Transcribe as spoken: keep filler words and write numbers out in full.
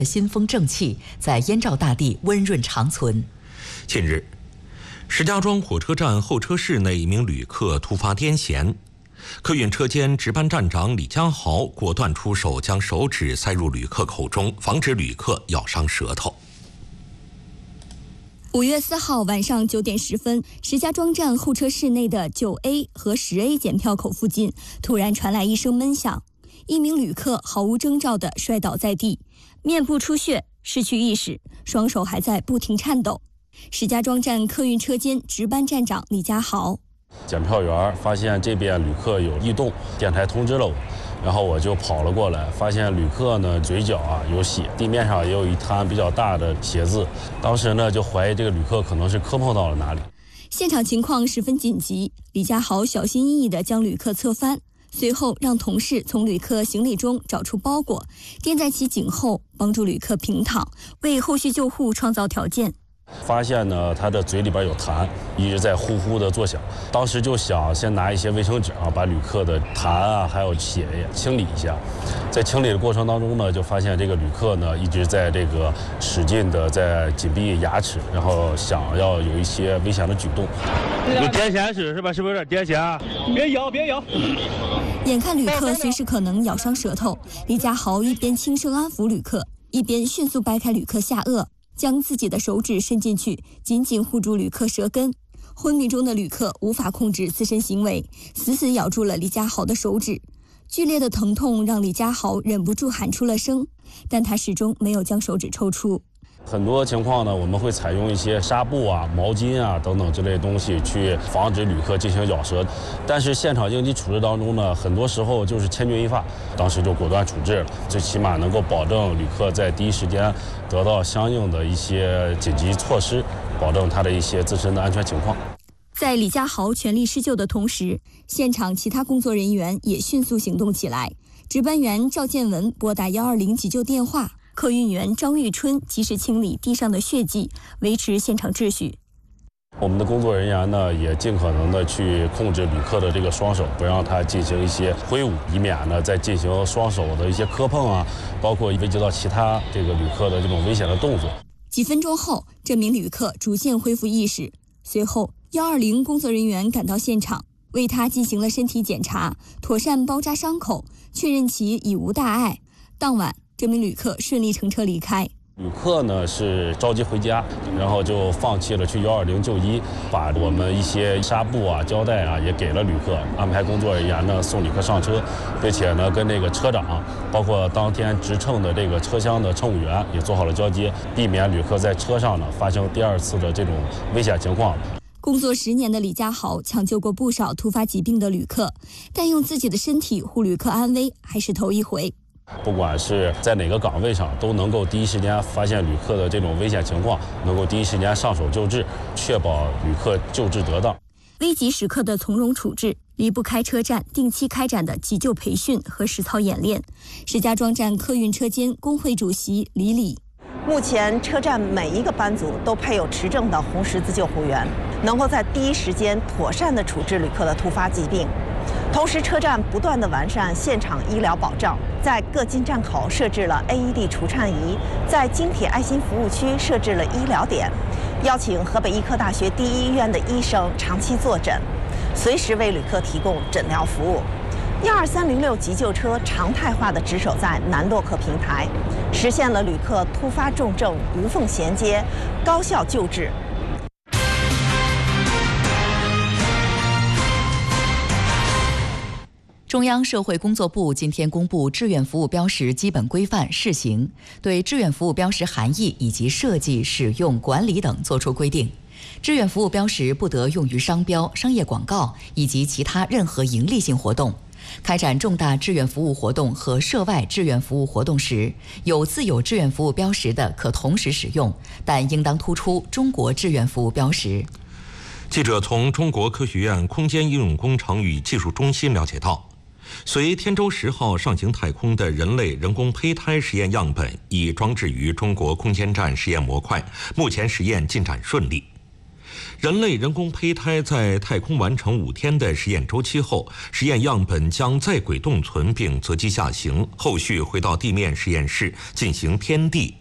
新风正气在燕赵大地温润长存。 近日，石家庄火车站候车室内一名旅客突发癫痫，客运车间值班站长李家豪果断出手，将手指塞入旅客口中，防止旅客咬伤舌头。 五月四号晚上九点十分，石家庄站候车室内的九 A 和十 A 检票口附近突然传来一声闷响，一名旅客毫无征兆地摔倒在地，面部出血，失去意识，双手还在不停颤抖。石家庄站客运车间值班站长李家豪， 检票员发现这边旅客有异动，电台通知了我，然后我就跑了过来，发现旅客呢嘴角啊有血，地面上也有一滩比较大的血渍。当时呢就怀疑这个旅客可能是磕碰到了哪里。 现场情况十分紧急，李家豪小心翼翼地将旅客侧翻，随后让同事从旅客行李中找出包裹，垫在其颈后，帮助旅客平躺，为后续救护创造条件。 发现呢，他的嘴里边有痰，一直在呼呼的作响。当时就想先拿一些卫生纸啊，把旅客的痰啊还有血也清理一下。在清理的过程当中呢，就发现这个旅客呢一直在这个使劲的在紧闭牙齿，然后想要有一些危险的举动。 有癫痫是是吧？是不是有点癫痫？别咬，别咬。 眼看旅客随时可能咬伤舌头，李家豪一边轻声安抚旅客，一边迅速掰开旅客下颚，将自己的手指伸进去，紧紧护住旅客舌根。昏迷中的旅客无法控制自身行为，死死咬住了李家豪的手指。剧烈的疼痛让李家豪忍不住喊出了声，但他始终没有将手指抽出。 很多情况呢，我们会采用一些纱布啊、毛巾啊等等之类东西去防止旅客进行咬舌，但是现场应急处置当中呢，很多时候就是千钧一发，当时就果断处置了，最起码能够保证旅客在第一时间得到相应的一些紧急措施，保证他的一些自身的安全情况。 在李家豪全力施救的同时，现场其他工作人员也迅速行动起来。值班员赵建文拨打一二零急救电话，客运员张玉春及时清理地上的血迹，维持现场秩序。 我们的工作人员呢，也尽可能的去控制旅客的这个双手，不让他进行一些挥舞，以免呢再进行双手的一些磕碰啊，包括危及到其他这个旅客的这种危险的动作。 几分钟后，这名旅客逐渐恢复意识，随后一二零工作人员赶到现场，为他进行了身体检查，妥善包扎伤口，确认其已无大碍。当晚，这名旅客顺利乘车离开。 旅客呢是着急回家，然后就放弃了去一二零就医，把我们一些纱布啊、胶带啊也给了旅客，安排工作人员呢送旅客上车，并且呢跟这个车长，包括当天值乘的这个车厢的乘务员也做好了交接，避免旅客在车上呢发生第二次的这种危险情况。 工作十年的李家豪抢救过不少突发疾病的旅客，但用自己的身体护旅客安危还是头一回。 不管是在哪个岗位上，都能够第一时间发现旅客的这种危险情况，能够第一时间上手救治，确保旅客救治得当。 危急时刻的从容处置，离不开车站定期开展的急救培训和实操演练。石家庄站客运车间工会主席李李， 目前车站每一个班组都配有持证的红十字救护员，能够在第一时间妥善地处置旅客的突发疾病。同时，车站不断地完善现场医疗保障，在各进站口设置了 A E D 除颤仪，在京铁爱心服务区设置了医疗点，邀请河北医科大学第一医院的医生长期坐诊，随时为旅客提供诊疗服务。一二三零六急救车常态化地值守在南洛克平台，实现了旅客突发重症无缝衔接、高效救治。 中央社会工作部今天公布志愿服务标识基本规范试行，对志愿服务标识含义以及设计、使用、管理等作出规定。志愿服务标识不得用于商标、商业广告以及其他任何营利性活动。开展重大志愿服务活动和涉外志愿服务活动时，有自有志愿服务标识的可同时使用，但应当突出中国志愿服务标识。 记者从中国科学院空间应用工程与技术中心了解到，随天舟十号上行太空的人类人工胚胎实验样本已装置于中国空间站实验模块，目前实验进展顺利。 人类人工胚胎在太空完成五天的实验周期后，实验样本将在轨冻存并择机下行，后续回到地面实验室进行天地